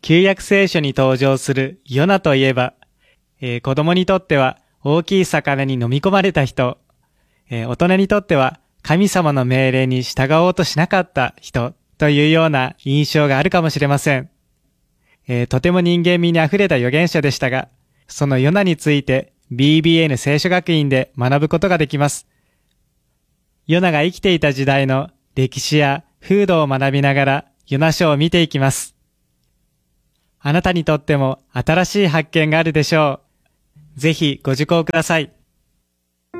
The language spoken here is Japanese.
旧約聖書に登場するヨナといえば、子供にとっては大きい魚に飲み込まれた人、大人にとっては神様の命令に従おうとしなかった人というような印象があるかもしれません。とても人間味にあふれた預言者でしたが、そのヨナについて BBN 聖書学院で学ぶことができます。ヨナが生きていた時代の歴史や風土を学びながらヨナ書を見ていきます。あなたにとっても新しい発見があるでしょう。ぜひご受講ください。